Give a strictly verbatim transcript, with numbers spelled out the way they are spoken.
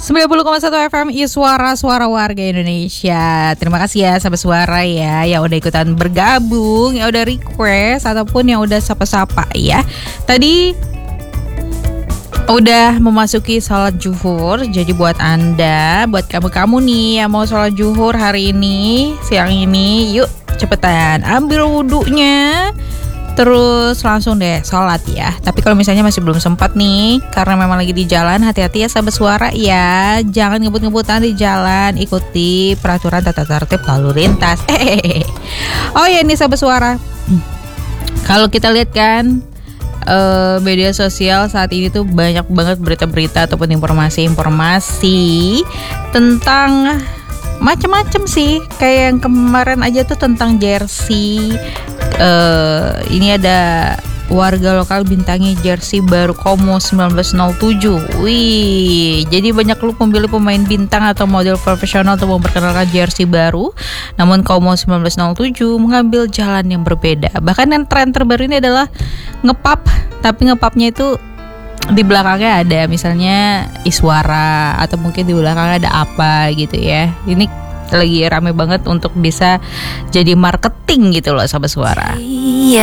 sembilan puluh koma satu F M Iswara, suara warga Indonesia. Terima kasih ya sahabat suara ya, yang udah ikutan bergabung, yang udah request ataupun yang udah sapa-sapa ya. Tadi udah memasuki sholat zuhur. Jadi buat anda, buat kamu-kamu nih yang mau sholat zuhur hari ini, siang ini, yuk cepetan ambil wudhunya, terus langsung deh sholat ya. Tapi kalau misalnya masih belum sempat nih, karena memang lagi di jalan, hati-hati ya sahabat suara ya. Jangan ngebut-ngebutan di jalan, ikuti peraturan tata tertib lalu lintas. Oh ya nih sahabat suara, kalau kita lihat kan uh, media sosial saat ini tuh banyak banget berita-berita ataupun informasi-informasi tentang macam-macam sih. Kayak yang kemarin aja tuh tentang jersey. Uh, ini ada warga lokal bintangi jersey baru Como seribu sembilan ratus tujuh. Wih, jadi banyak klub memilih pemain bintang atau model profesional untuk memperkenalkan jersey baru. Namun Como seribu sembilan ratus tujuh mengambil jalan yang berbeda. Bahkan yang tren terbaru ini adalah ngepap, tapi ngepapnya itu di belakangnya ada misalnya Iswara, atau mungkin di belakangnya ada apa gitu ya. Ini lagi rame banget untuk bisa jadi marketing gitu loh sahabat suara. Iya.